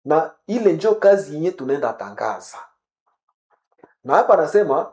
na ile njo kazi yenye tunaenda tangaza. Na hapa anasema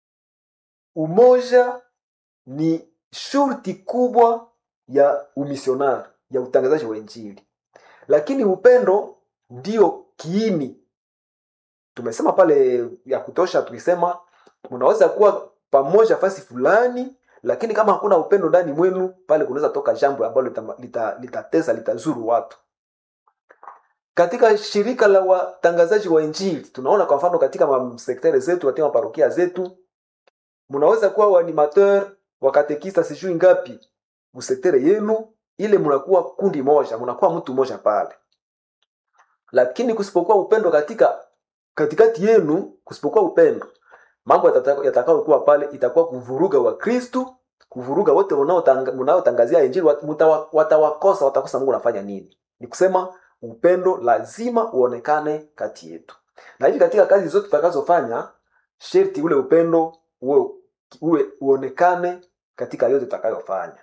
umoja ni shurti kubwa ya umisionari, ya utangazaji wa Injili, lakini upendo ndio kiini. Tumesema pale ya kutosha, tukisema mnaweza kuwa pamoja fasi fulani, lakini kama hakuna upendo ndani mwenu, pale kunaweza toka jambo ambalo litatesa, litazuru watu. Katika shirika la watangazaji wa Injili, tunaona kwa mfano katika sekteri zetu, katika parokia zetu, mnaweza kuwa waanimateur, wakatekista sijui ngapi msektere yenu, ile mnakuwa kundi moja, mnakuwa mtu moja pale. Lakini kusipokuwa upendo katikati yenu, kusipokuwa upendo, mambo yatakao kuwa pale itakuwa kuvuruga wa Kristo, kuvuruga wote wanaotangazia Injili, watakosa Mungu anafanya nini. Ni kusema upendo lazima uonekane kati yetu. Na hivi katika kazi zote tutakazofanya, sharti ule upendo uonekane katika yote tutakayofanya.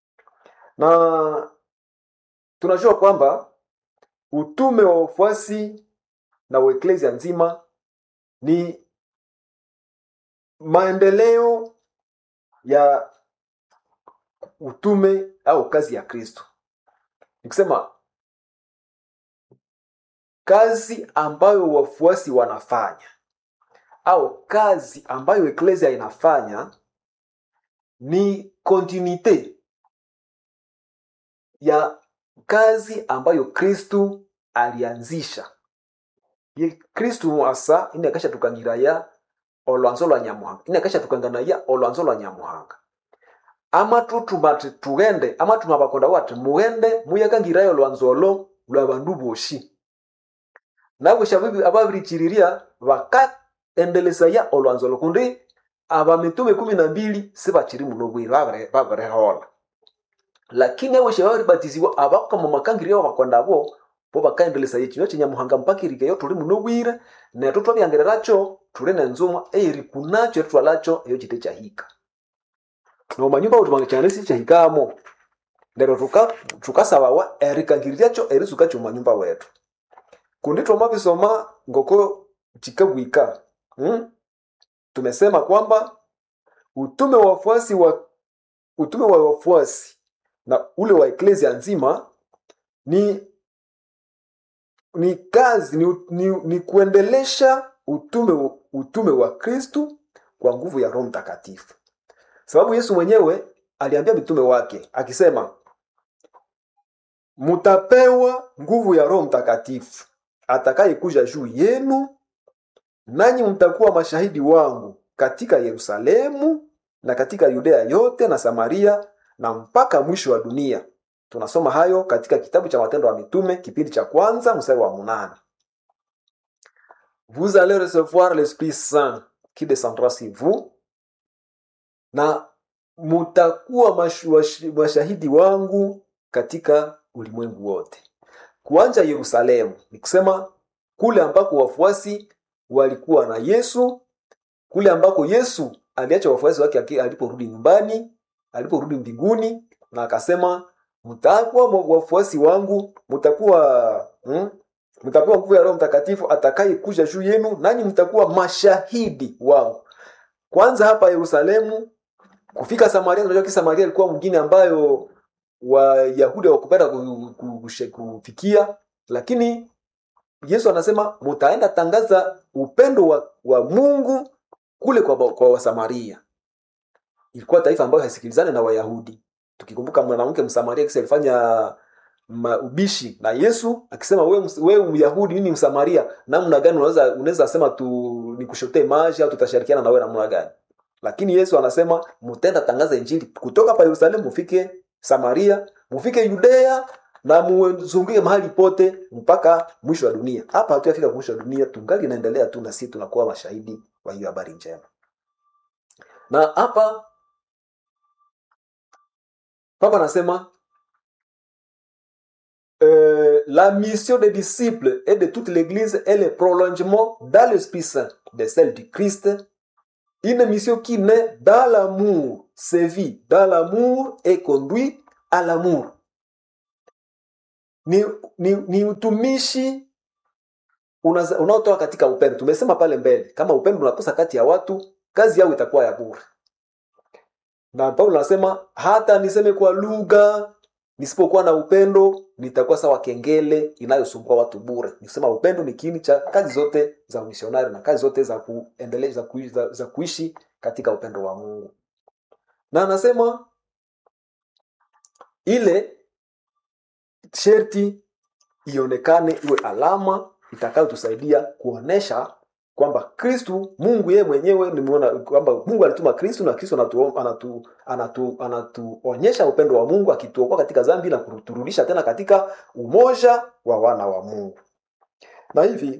Na tunajua kwamba utume wa wafuasi na wa eklesia nzima ni maendeleo ya utume au kazi ya Kristo. Nikisema kazi ambayo wafuasi wanafanya au kazi ambayo eklesia inafanya ni continuite ya kazi ambayo Kristo alianzisha. Ye Kristo asa inakasha tukangiraya olwanzo lwa Nyamuhanga, inakasha tukanganaya olwanzo lwa Nyamuhanga. Ama tutumate tugende, ama tumabakonda watu muende muyakangirayo olwanzolo lwa bandu boshi. Nabo shabibi ababirichiriria bakaendelesaya olwanzolo kundi abamitume 12 sibachiri muno bwira babarehola. Lakini abo shabari batiziwa abaka mu makangiriyo bakonda bo bakaendelesa yekinyo kinyamuhanga mpakirike yo tuli muno bwira na toto byangereracho tuli nenzumwa eri kunacho twalacho eyo kite cyahika. No manyumba utumanga cyane si cyahikamo. Lero tukasabawa erikangiriracho erisuka cyo manyumba wetu. Kunditwa mabisoma ngoko chikabwika. Tumesema kwamba utume wa wafuasi na ule wa eklesia nzima ni kazi ni kuendelesha utume wa Kristo kwa nguvu ya Roho Mtakatifu. Sababu Yesu mwenyewe aliambia mitume wake akisema, mutapewa nguvu ya Roho Mtakatifu atakayekuja juu yenu, nanyi mtakuwa mashahidi wangu katika Yerusalemu na katika Yudea yote na Samaria na mpaka mwisho wa dunia. Tunasoma hayo katika kitabu cha Matendo ya Mitume kipindi cha 1 mstari wa 8. Vous allez recevoir l'Esprit Saint qui descendra sur vous, na mutakuwa mashahidi wangu katika ulimwengu wote. Kuanza Yerusalemu ni kusema kule ambako wafuasi walikuwa na Yesu, kule ambako Yesu aliacha wafuasi wake aliporudi nyumbani, aliporudi mbinguni, na akasema mtakuwa wafuasi wangu, mtapewa nguvu ya Roho Mtakatifu atakayekuja juu yenu, nanyi mtakuwa mashahidi wangu. Kwanza hapa Yerusalemu, kufika Samaria. Unajua Samaria ilikuwa mjini ambayo Wayahudi hawakupenda kufikia, lakini Yesu anasema mtaenda tangaza upendo wa Mungu kule kwa Wasamaria. Ilikuwa taifa ambayo haisikilizane na Wayahudi. Tukikumbuka mwanamke Msamaria kisa alifanya ubishi na Yesu akisema wewe Myahudi nini Msamaria, namna gani unaweza sema nikushotee maji au tutashirikiana na wewe namna gani? Lakini Yesu anasema mtenda tangaza Injili kutoka pa Yerusalemu mufike Samaria, mufike Yudea na muzunguke mahali pote mpaka mwisho wa dunia. Hapa hatuyafika mwisho wa dunia, tungali inaendelea tu na sisi tunakuwa mashahidi wa hiyo habari njema. Na hapa Papa anasema la mission des disciples et de toute l'église est le prolongement dans l'Esprit Saint de celle du Christ. Une mission qui naît dans l'amour, sévit dans l'amour et conduit à l'amour. Ni utumishi unaotoa katika upendo. Tumesema pale mbele, kama upendo unakosa kati ya watu, kazi yao itakuwa ya bure. Na Paulo anasema hata niseme kwa lugha nisipokuwa na upendo nitakuwa sawa kengele inayosumbua watu bure. Nisema upendo ni kiini cha kazi zote za misionari na kazi zote za kuendeleza za kuishi katika upendo wa Mungu. Na anasema ile sherti ionekane, iwe alama itakayotusaidia kuonesha kwamba Kristo Mungu yeye mwenyewe nimeona kwamba Mungu alituma Kristo na Kristo anatuonyesha upendo wa Mungu akituokoa katika dhambi na kuturudisha tena katika umoja wa wana wa Mungu. Na hivi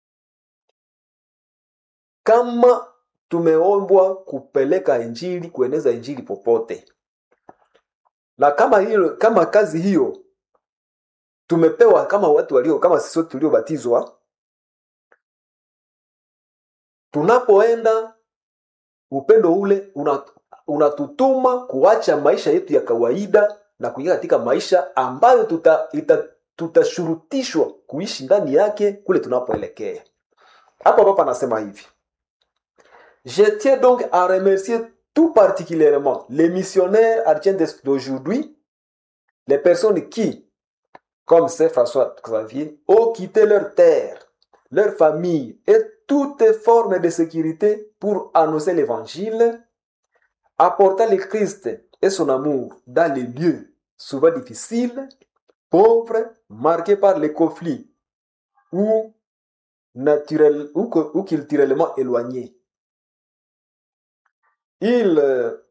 kama tumeombwa kupeleka injili, kueneza injili popote, na kama kazi hiyo tumepewa kama watu kama sisi wote tuliobatizwa, tunapoenda upendo ule unatutuma kuacha maisha yetu ya kawaida na kuingia katika maisha ambayo tutashurutishwa kuishi ndani yake kule tunapoelekea. Hapa anasema hivi: Je tiens donc à remercier tout particulièrement les missionnaires ardiens d'aujourd'hui, les personnes qui, comme Saint François Xavier, ont quitté leur terre, leur famille et toutes formes de sécurité pour annoncer l'évangile, apportant le Christ et son amour dans les lieux souvent difficiles, pauvres, marqués par les conflits ou culturellement éloignés. Il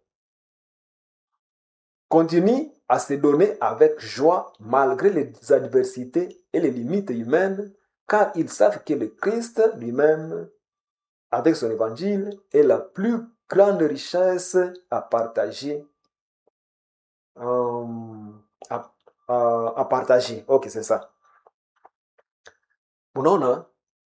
continue à se donner avec joie malgré les adversités et les limites humaines, car ils savent que le Christ lui-même, avec son évangile, est la plus grande richesse à partager. À partager. Ok, c'est ça. Unaona,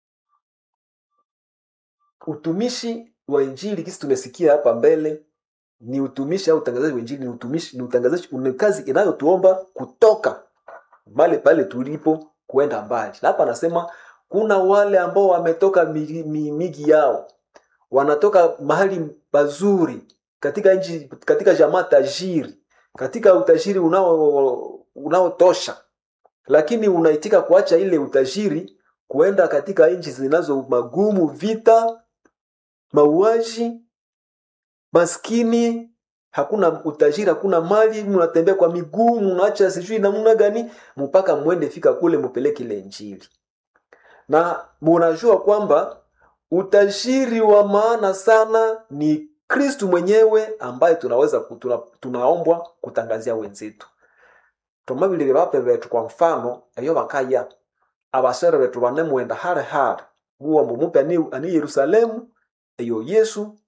utumishi wa injili kisi tumesikia hapa mbele ni utumishi au utangazaji wa injili, ni utangazaji, ni kazi inayotuomba kutoka mahali pale tulipo kuenda mbali. Na hapa anasema kuna wale ambao wametoka miji yao, wanatoka mahali pazuri katika nchi, katika jamaa tajiri, katika utajiri unaotosha, lakini unaitika kuacha ile utajiri kuenda katika nchi zinazo magumu, vita, mauaji, maskini, hakuna utajiri, hakuna mali, mnatembea kwa miguu, mnaacha sijui namna gani mpaka muende fika kule mpeleke ile injili. Na mnajua kwamba utajiri wa maana sana ni Kristo mwenyewe ambaye tunaombwa kutangazia wenzetu. Tumabili bape betu kwa mfano ayo bakaya abasere betu banemwenda hare uwo mumupe ani Yerusalemu eyo Yesu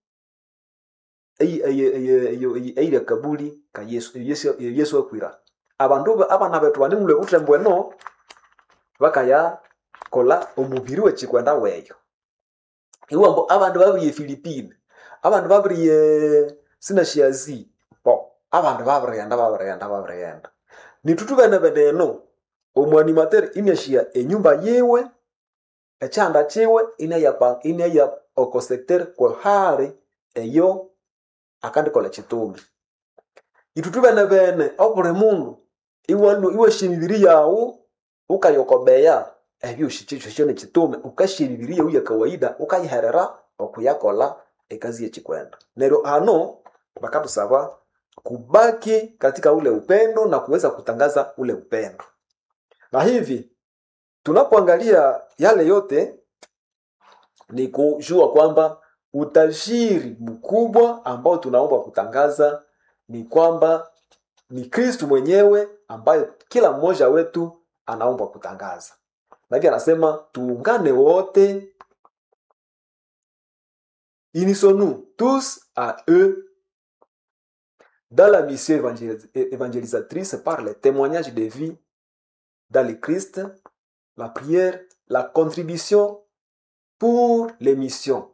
eyi kabuli ka Yesu akwira abana betu banemule utembweno bakaya kola omubiri we chikwenda weyo iwambo abantu babiriye Philippines, abantu babiriye Sinashiazi, abantu babirenda nitutubene bedeno omwanimatere inyashia enyumba yewe echanda chewe inaya okosekter kwa hare eyo akandi kola chitumi itutubene bene obure mungu iwe shimibiri yawo ukayokobeya ebyo shichicho chitume ukashibiriye uya kawaida ukayiherera okuyakola ekazi yechikwenda. Nero ano bakatusaba kubaki katika ule upendo na kuweza kutangaza ule upendo. Na hivi tunapoangalia yale yote ni kujua kwamba utajiri mkubwa ambao tunaomba kutangaza ni kwamba ni Kristo mwenyewe ambaye kila mmoja wetu anaomba kutangaza. Na hivyo anasema tuungane wote, unissons-nous tous à eux dans la mission évangélisatrice par le témoignage de vie dans le Christ, la prière, la contribution pour les missions.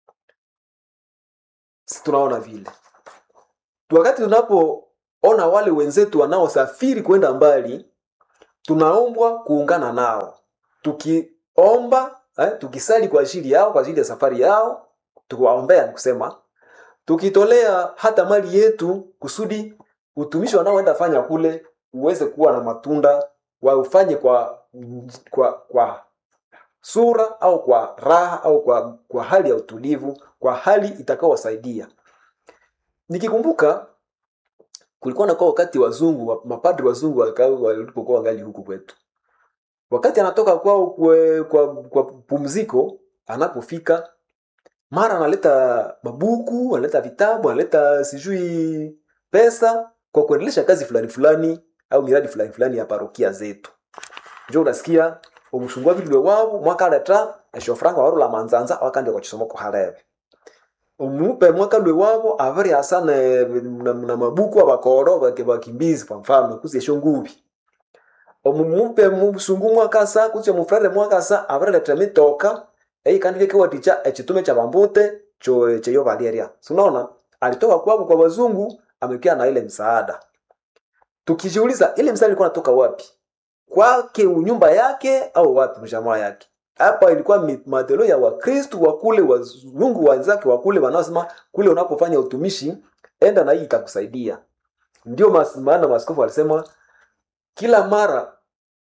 Si tunaona vile wakati tunapoona wale wenzetu wanaosafiri kwenda mbali, tunaombwa kuungana nao, tukiomba tukisali kwa ajili yao, kwa ajili ya safari yao, tukiwaombea, ni kusema tukitolea hata mali yetu kusudi utumishi wanaoenda fanya kule uweze kuwa na matunda, waufanye kwa sura au kwa raha au kwa hali ya utulivu, kwa hali itakaowasaidia. Nikikumbuka kulikuwa na kwa wakati wazungu, mapadri wazungu walipokuwa wangali huku kwetu. Wakati anatoka kwao kwa pumziko, anapofika mara analeta mabuku, analeta vitabu, analeta sijui pesa kwa kuendelesha kazi fulani fulani au miradi fulani fulani ya parokia zetu. Njoo unasikia umushungwa bilwe wao mwaka leta eshofranga warula manzanza wakande kwa chisomoko harebe. Umupe mwaka lwe wao avari hasana na mabuku abakoro bakimbizi kwa mfano kuzi shongubi. Omumupe musungu mwaka sa kuzi mufrere mwaka sa avari leta mitoka kandi kwa ticha echitume cha bambute cheyo Valeria. Unaona? Alitoka kwao kwa wazungu amekia na ile msaada. Tukijiuliza ile msaada ilikuwa inatoka wapi? Kwake nyumba yake au wapi mjamaa yake? Hapa ilikuwa matendo ya Wakristo wa kule, wazungu wenzake wa kule wanaosema kule unapofanya utumishi enda na hii itakusaidia. Ndio maana maaskofu walisema kila mara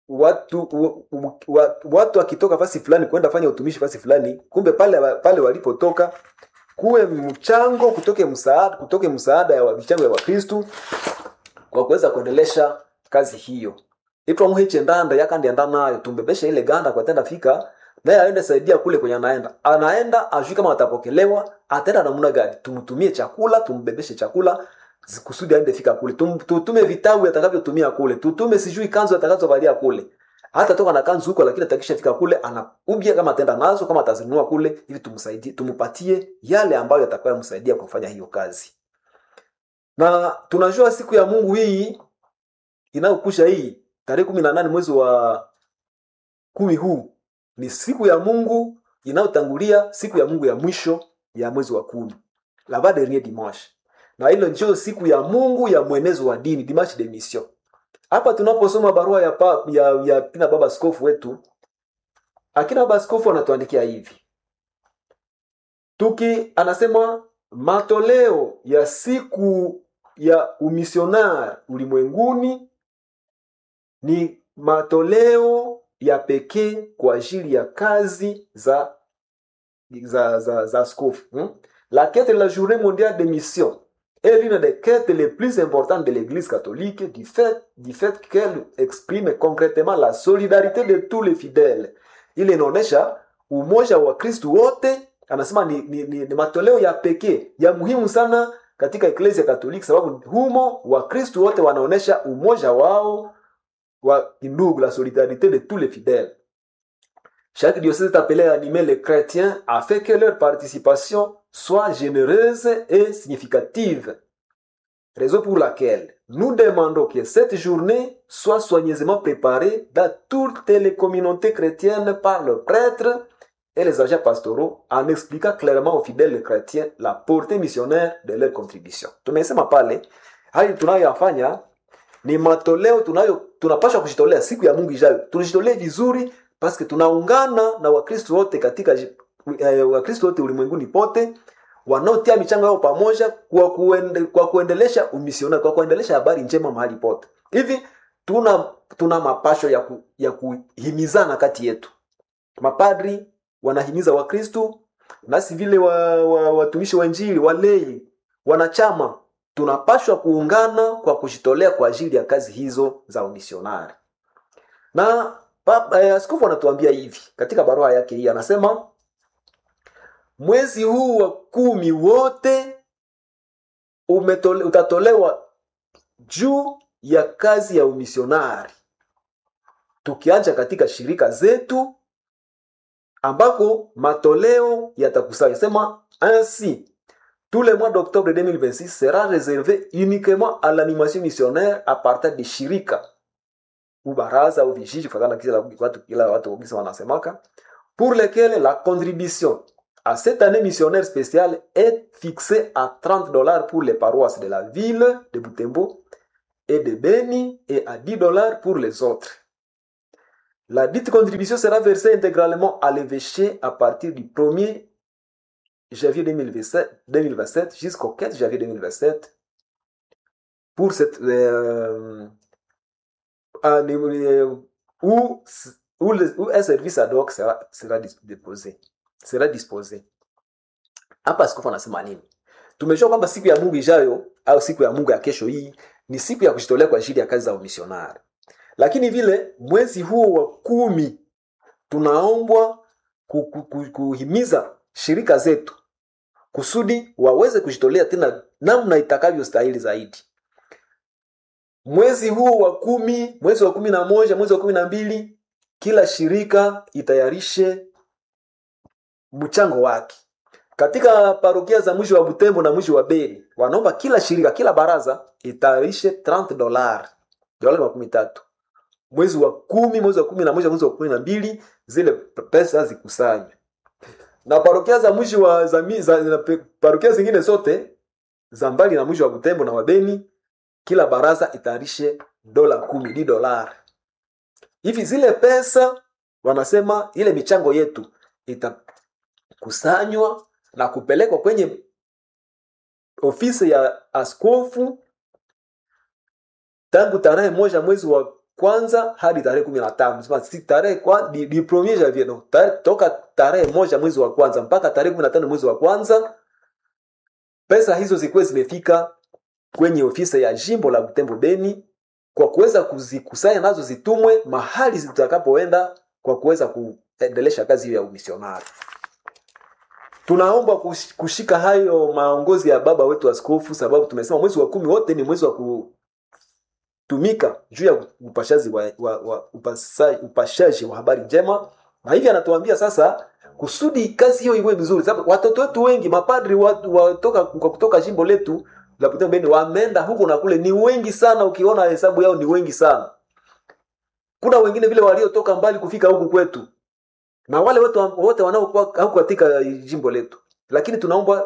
watu wakitoka fasi fulani kwenda fanya utumishi fasi fulani, kumbe pale walipotoka kuwe mchango kutoke msaada ya michango ya Wakristo kwa kuweza kuendelesha kazi hiyo. Ito muhiche ndanda yakandi ndana tumbebesha ile ganda kwa tenda fika naye aende saidia kule kwenye anaenda ajui kama atapokelewa, ataenda namna gani, tumtumie chakula, tumbebeshe chakula kusudi aende fika kule, tutume vitabu atakavyotumia kule, tutume sijui kanzu atakazovalia kule. Hata toka na kanzu huko lakini atakisha fika kule anaubia kama atenda nazo, kama atazinunua kule, ili tumsaidie, tumupatie yale ambayo atakayomsaidia kufanya hiyo kazi. Na tunajua siku ya Mungu hii inayokusha hii tarehe 18 mwezi wa 10 huu ni siku ya Mungu inayotangulia siku ya Mungu ya mwisho ya mwezi wa 10, la dernier dimanche. Na hilo ndio siku ya Mungu ya mwenezo wa dini, dimanche de mission. Hapa tunaposoma barua ya kina baba askofu wetu, akina baba askofu anatuandikia hivi. Anasema matoleo ya siku ya umisionari ulimwenguni ni matoleo ya pekee kwa ajili ya kazi za askofu. La quête de la journée mondiale de mission est l'une des quêtes les plus importantes de l'Église catholique du fait qu'elle exprime concrètement la solidarité de tous les fidèles. Ile inaonesha umoja wa Kristo wote. Anasema ni matoleo ya pekee ya muhimu sana katika Eklezia Katoliki, sababu humo wa Kristo wote wanaonesha umoja wao wa ndugu, la solidarité de tous les fidèles. Chaque diocèse est appelé à animer les chrétiens afin que leur participation soit généreuse et significative. Raison pour laquelle nous demandons que cette journée soit soigneusement préparée dans toutes les communautés chrétiennes par le prêtre et les agents pastoraux, en expliquant clairement aux fidèles chrétiens la portée missionnaire de leur contribution. Tumesema pale, haya tunayoyafanya ni matoleo tunapaswa kujitolea siku ya Mungu ijayo. Tunajitolea vizuri parce que tunaungana na Wakristo wote katika Wakristo wote ulimwenguni pote wanaotia michango yao pamoja kwa kuendelesha umisionari, kwa kuendelesha habari njema mahali pote. Hivi tuna mapasho ya kuhimizana kati yetu. Mapadri wanahimiza Wakristo, nasi vile watumishi wa Injili, walei, wanachama tunapaswa kuungana kwa kujitolea kwa ajili ya kazi hizo za umisionari. Na askofu anatuambia hivi katika barua yake hii, anasema mwezi huu wa 10 wote utatolewa juu ya kazi ya umisionari, tukianza katika shirika zetu ambako matoleo yatakusanya. Sema ainsi tout le mois d'octobre 2026 sera réservé uniquement à l'animation missionnaire à partir de shirika ou baraza ou vijiji kufatana kila watu wengine wanasemaka, pour lesquels la contribution à cette année missionnaire spéciale est fixée à $30 pour les paroisses de la ville de Butembo et de Beni et à $10 pour les autres. La dite contribution sera versée intégralement à l'évêché à partir du 1er janvier 2027 jusqu'au 15 janvier 2027 pour cette où un service ad hoc sera disposé. Hapa askofu anasema nini? Tumejua kwamba siku ya Mungu ijayo au siku ya Mungu ya kesho hii ni siku ya kujitolea kwa ajili ya kazi za umisionari. Lakini vile mwezi huo wa 10 tunaombwa kuhimiza shirika zetu kusudi waweze kujitolea tena namna itakavyostahili zaidi. Mwezi huo wa 10, mwezi wa 11, mwezi wa 12, kila shirika itayarishe mchango wake. Katika parokia za mji wa Butembo na mji wa Beni, wanaomba kila shirika, kila baraza itayarishe $30, dola 13. Mwezi wa 10, mwezi wa 11, mwezi wa 12 zile pesa zikusanywe. Na parokia za mji wa parokia zingine zote za mbali na mji wa Butembo na wa Beni, kila baraza itayarishe $10. Hivi zile pesa wanasema ile michango yetu itakusanywa na kupelekwa kwenye ofisi ya askofu tangu tarehe 1 mwezi wa kwanza hadi tarehe 15. Sema si tarehe kwa di premier janvier no. Toka tarehe 1 mwezi wa kwanza mpaka tarehe 15 mwezi wa kwanza, pesa hizo zikuwe zimefika kwenye ofisi ya jimbo la Butembo Beni kwa kuweza kuzikusanya nazo zitumwe mahali zitakapoenda kwa kuweza kuendelesha kazi ya umisionari. Tunaomba kushika hayo maongozi ya baba wetu askofu, sababu tumesema mwezi wa 10 wote ni mwezi wa kutumika juu ya upashaji wa habari njema. Na hivi anatuambia sasa kusudi kazi hiyo iwe vizuri, sababu watoto wetu wengi, mapadri kutoka jimbo letu la Butembo Beni wameenda huko na kule, ni wengi sana, ukiona hesabu yao ni wengi sana. Kuna wengine vile waliotoka mbali kufika huku kwetu. Na wale wote wanaokuwa huko katika jimbo letu. Lakini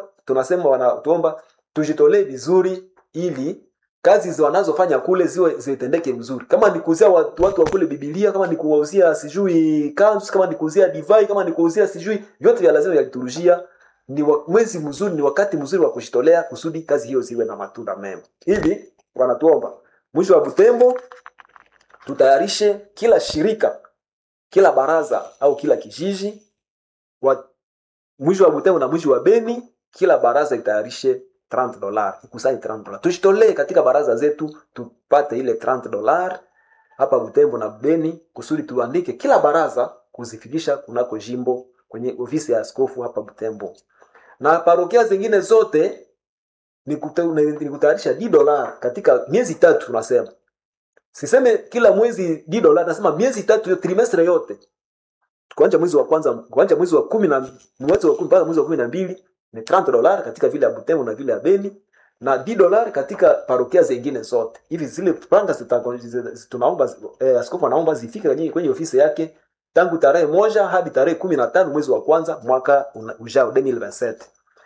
tuomba tujitolee vizuri ili kazi wanazofanya kule zitendeke vizuri. Kama ni kuuzia watu wa kule Biblia, kama ni kuwauzia sijui kanzu, kama ni kuuzia divai, kama ni kuuzia sijui vyote vya lazima ya liturujia, ni mwezi mzuri, ni wakati mzuri wa kujitolea kusudi kazi hiyo ziwe na matunda mema. Hivi wanatuomba mwisho wa Butembo tutayarishe kila shirika, kila baraza au kila kijiji mwisho wa Butembo na mwisho wa Beni, kila baraza itayarishe $30, ikusanye $30. Tujitolee katika baraza zetu tupate ile $30 hapa Butembo na Beni kusudi tuandike kila baraza kuzifikisha kunako jimbo kwenye ofisi ya askofu hapa Butembo. Na parokia zingine zote ni kutayarisha $10 katika miezi 3 tunasema. Siseme kila mwezi $10, nasema miezi 3 trimestre yote. Kuanza mwezi wa kwanza, kuanza mwezi wa 10 na mwezi wa 10 mpaka mwezi wa 12 ni $30 katika vile ya Butembo na vile ya Beni, na $10 katika parokia zingine zote. Hivi zile panga tunaomba askofu anaomba zifike kwenye ofisi yake tangu tarehe 1 hadi tarehe 15 mwezi wa kwanza mwaka ujao 2027.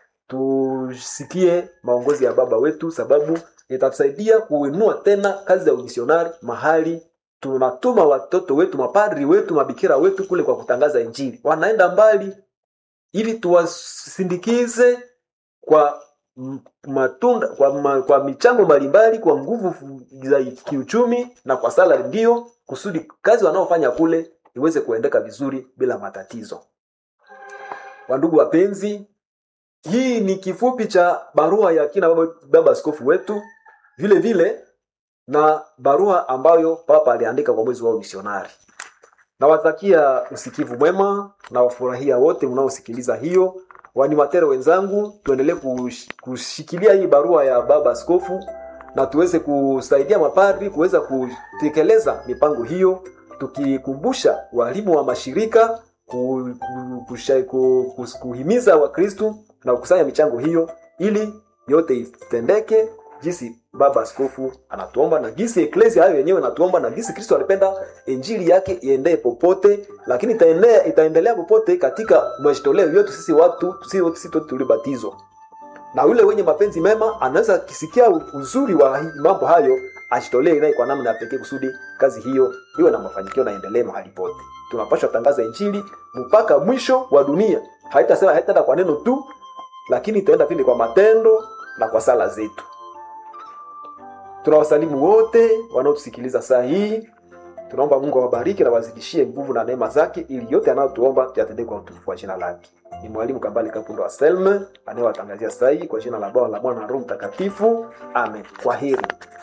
Tusikie maongozi ya baba wetu, sababu itatusaidia kuinua tena kazi ya umisionari mahali tunatuma watoto wetu, mapadri wetu, mabikira wetu kule kwa kutangaza injili. Wanaenda mbali, hivi tuwasindikize kwa matunda, kwa michango mbalimbali, kwa nguvu za kiuchumi na kwa sala, ndio kusudi kazi wanaofanya kule iweze kuendeka vizuri bila matatizo. Wandugu wapenzi, hii ni kifupi cha barua ya kina baba askofu wetu, vile vile na barua ambayo papa aliandika kwa mwezi wa misionari. Nawatakia usikivu mwema na wafurahia wote mnaosikiliza hiyo. Wanimatere wenzangu, tuendelee kushikilia hii barua ya baba askofu na tuweze kusaidia mapadri kuweza kutekeleza mipango hiyo, tukikumbusha walimu wa mashirika kuhimiza Wakristo na kukusanya michango hiyo ili yote itendeke jinsi baba askofu anatuomba na jinsi eklesia hayo yenyewe anatuomba na jinsi Kristo alipenda injili yake iendee popote, lakini itaendelea popote katika majitoleo yetu sisi watu, sisi tulibatizwa. Na yule wenye mapenzi mema anaweza kisikia uzuri wa mambo hayo ajitolee naye kwa namna pekee kusudi kazi hiyo iwe na mafanikio na endelee mahali pote. Tunapaswa tangaza injili mpaka mwisho wa dunia. Haitaenda kwa neno tu, lakini itaenda vile kwa matendo na kwa sala zetu. Tunawasalimu wote wanaotusikiliza saa hii. Tunaomba Mungu awabariki na wazidishie nguvu na neema zake ili yote anayotuomba tuyatendee kwa utukufu wa jina lake. Ni mwalimu Kambale Kapundo wa Selme anayewatangazia saa hii kwa jina la Baba, la Mwana na Roho Mtakatifu. Amen. Kwaheri.